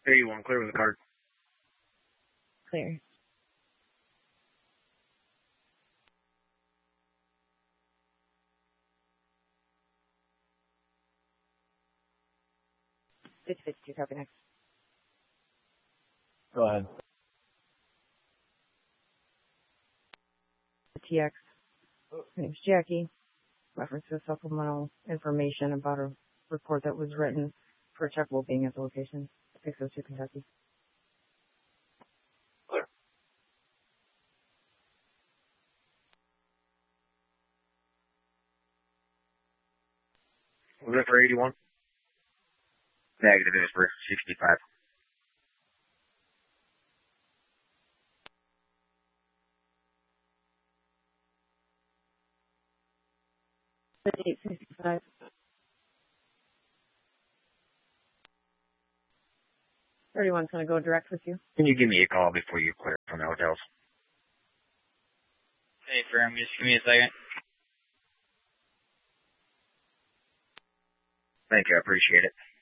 81, clear with the card. Clear. $52, copy next. Go ahead. TX. My name's Jackie. Reference to supplemental information about a report that was written for a check well being at the location, 602 Kentucky. Clear. Was that for 81? Negative, it was for 65. $58.55. $31's going to go direct with you. Can you give me a call before you clear from the hotels? Hey, firm, just give me a second. Thank you, I appreciate it.